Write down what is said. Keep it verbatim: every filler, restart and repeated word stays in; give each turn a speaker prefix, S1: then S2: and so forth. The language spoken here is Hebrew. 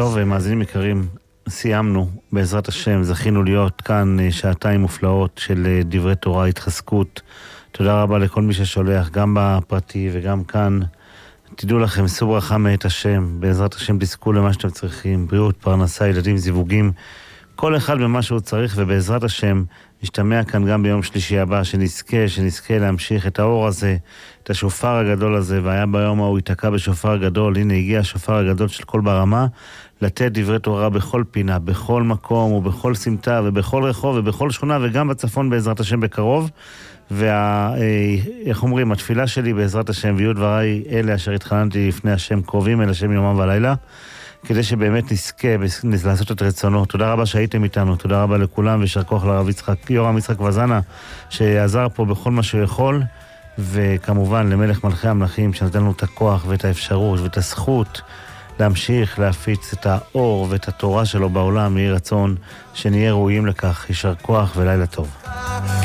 S1: טוב, מאזינים יקרים, סיימנו, בעזרת השם, זכינו להיות כאן שעתיים מופלאות של דברי תורה, התחזקות. תודה רבה לכל מי ששולח, גם בפרטי וגם כאן. תדעו לכם, שאו ברכה מאת השם, בעזרת השם תזכו למה שאתם צריכים, בריאות, פרנסה, ילדים, זיווגים, כל אחד במה שהוא צריך, ובעזרת השם נשתמע כאן גם ביום שלישי הבא, שנזכה, שנזכה להמשיך את האור הזה, את השופר הגדול הזה, והיה ביום ההוא ייתקע בשופר גדול, הנה הגיע השופר הגדול של כל ברמה, לתת דברי תורה בכל פינה, בכל מקום ובכל סמטה ובכל רחוב ובכל שכונה, וגם בצפון בעזרת השם בקרוב. ואיך אומרים, התפילה שלי בעזרת השם, ויהיו דבריי אלה אשר התחננתי לפני השם, קרובים אל השם יומם ולילה, כדי שבאמת נזכה לעשות את רצונו. תודה רבה שהייתם איתנו, תודה רבה לכולם, וישר כוח לרב יצחק, יורם יצחק וזנה, שעזר פה בכל מה שהוא יכול, וכמובן למלך מלכי המלכים, שנתן לנו את הכוח ואת האפשרות ואת הזכות להמשיך להפיץ את האור ואת התורה שלו בעולם. יהי רצון שנהיה ראויים לכך. ישר כוח ולילה טוב.